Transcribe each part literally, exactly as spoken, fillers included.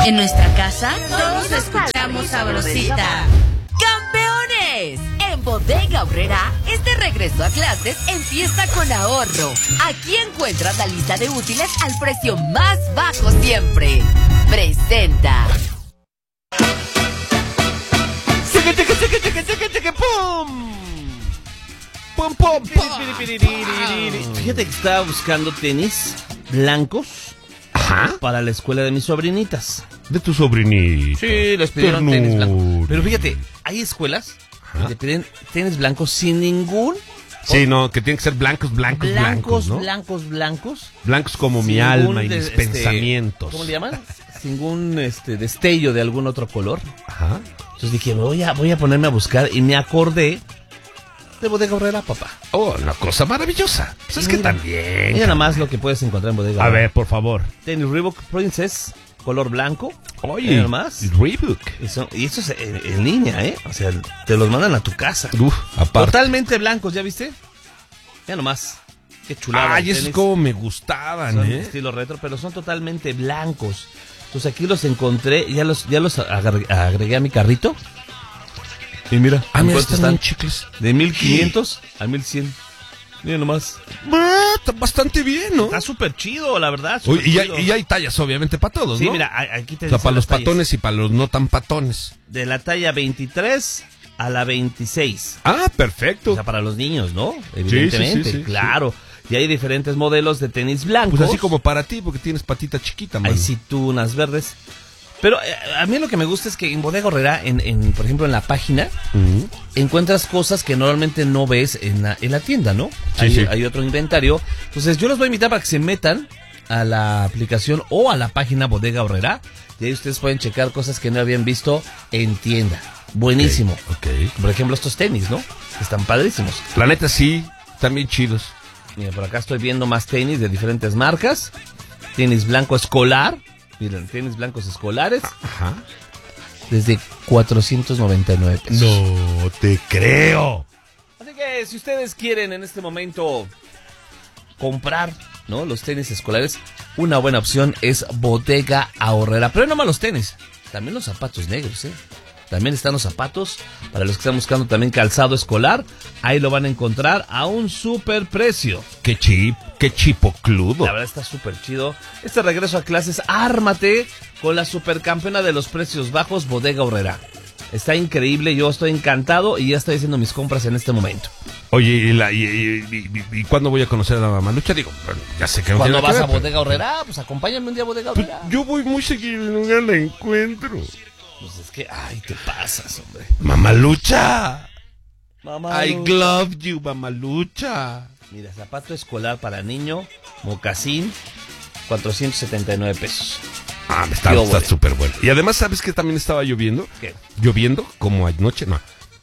En nuestra casa, todos escuchamos Sabrosita. ¡Campeones! En Bodega Aurrerá, este regreso a clases empieza con ahorro. Aquí encuentras la lista de útiles al precio más bajo siempre. Presenta. ¡Pum! ¡Pum, pum, pum! Fíjate que estaba buscando tenis blancos. Ajá. Para la escuela de mis sobrinitas. De tu sobrinita. Sí, les pidieron Ternura. tenis blancos. Pero fíjate, hay escuelas Ajá. que te piden tenis blancos sin ningún... Sí, no, que tienen que ser blancos, blancos, blancos, Blancos, ¿no? blancos, blancos. Blancos como mi Sin alma y ningún mis de- este, pensamientos. ¿Cómo le llaman? Sin ningún este, destello de algún otro color. Ajá. Entonces dije, voy a, voy a ponerme a buscar y me acordé de Bodega Aurrerá, papá. Oh, una cosa maravillosa. Pues es que Mira. también. Mira nada más lo que puedes encontrar en Bodega A Aurrerá. ver, por favor. Tenis Reebok Princess, color blanco. Oye, Mira más. Reebok. Y, son- y esto es en, en línea, ¿eh? O sea, te los mandan a tu casa. Uf, aparte. Totalmente blancos, ¿ya viste? Mira nomás. Qué chulada. Ay, de esos tenis. como me gustaban, Son ¿eh? estilo retro, pero son totalmente blancos. Entonces aquí los encontré, ya los, ya los agregué, agregué a mi carrito. Y mira, Ah, ¿en mira, cuánto están están? chicles. De mil quinientos a mil cien. Mira nomás. Ah, está bastante bien, ¿no? Está súper chido, la verdad. Oye, súper y, hay, chido. y hay tallas, obviamente, para todos, Sí, ¿no? mira, a- aquí te O sea, dicen para las los tallas. patones y para los no tan patones. De la talla veintitrés a la veintiséis. Ah, perfecto. O sea, para los niños, ¿no? Evidentemente, sí, sí, sí, claro. Y hay diferentes modelos de tenis blancos. Pues así como para ti, porque tienes patita chiquita, man. Hay situnas verdes. Pero eh, a mí lo que me gusta es que en Bodega Aurrerá, en, en, por ejemplo, en la página, Ujú. encuentras cosas que normalmente no ves en la, en la tienda, ¿no? Sí, hay, sí. hay otro inventario. Entonces yo los voy a invitar para que se metan a la aplicación o a la página Bodega Aurrerá. Y ahí ustedes pueden checar cosas que no habían visto en tienda. Buenísimo. Ok. Por ejemplo, estos tenis, ¿no? Están padrísimos. La neta sí, están bien chidos. Mira, por acá estoy viendo más tenis de diferentes marcas. Tenis blanco escolar. Miren, tenis blancos escolares. Ajá. Desde cuatrocientos noventa y nueve pesos. No te creo. Así que si ustedes quieren en este momento comprar, ¿no?, los tenis escolares, una buena opción es Bodega Aurrerá. Pero no más los tenis, también los zapatos negros, ¿eh? También están los zapatos, para los que están buscando también calzado escolar, ahí lo van a encontrar a un super precio. Qué chip, qué chipocludo. La verdad está súper chido. Este regreso a clases, ármate con la supercampeona de los precios bajos, Bodega Aurrerá. Está increíble, yo estoy encantado y ya estoy haciendo mis compras en este momento. Oye, ¿y, la, y, y, y- y- y cuándo voy a conocer a la mamalucha? Digo, bueno, ya sé que no Cuando tiene vas que a ver, pero- Bodega Aurrerá, pues acompáñame un día a Bodega Pues, Aurrerá. yo voy muy seguido y nunca la encuentro. Pues es que, ay, te pasas, hombre. Mamalucha. Mamá. I love you, mamalucha. Mira, zapato escolar para niño, mocasín, cuatrocientos setenta y nueve pesos. Ah, está Yo está voy. súper bueno. Y además, ¿sabes que también estaba lloviendo? ¿Qué? Lloviendo, como anoche, no.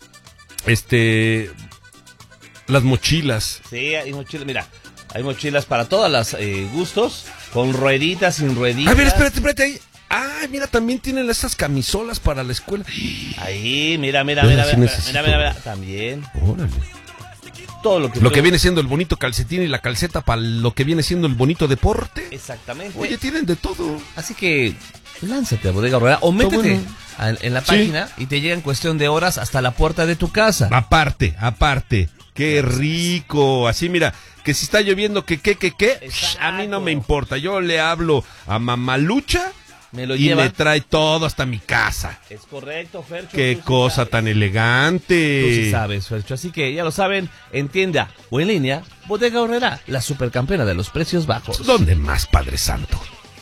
Este, las mochilas. Sí, hay mochilas, mira, hay mochilas para todos los eh, gustos, con rueditas, sin rueditas. A ver, espérate, espérate ahí. Ay, mira, también tienen esas camisolas para la escuela. Ahí, mira, mira, Yo mira, sí mira, necesito. mira, mira, mira, también, Órale. todo lo que Lo que puede- viene siendo el bonito calcetín y la calceta para lo que viene siendo el bonito deporte. Exactamente. Oye, tienen de todo. Así que lánzate a Bodega Aurrerá o métete bueno. a- en la Sí. página y te llega en cuestión de horas hasta la puerta de tu casa. Aparte, aparte. Qué rico. Así, mira, que si está lloviendo, que qué, que qué. Exacto. A mí no me importa. Yo le hablo a Mamalucha Me lo y lleva. me trae todo hasta mi casa. Es correcto, Fercho. Qué tú sí cosa sabes. tan elegante. Tú sí sabes, Fercho. Así que ya lo saben, en tienda o en línea, Bodega Aurrerá, la supercampeona de los precios bajos. ¿Dónde más, Padre Santo?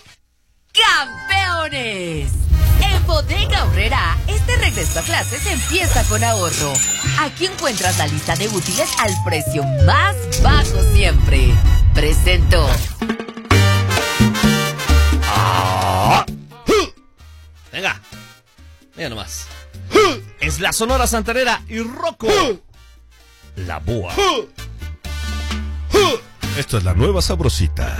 ¡Campeones! En Bodega Aurrerá, este regreso a clases empieza con ahorro. Aquí encuentras la lista de útiles al precio más bajo siempre. Presento. Venga, venga nomás. Es la Sonora Santanera y Rocco, la boa. Esto es la nueva sabrosita.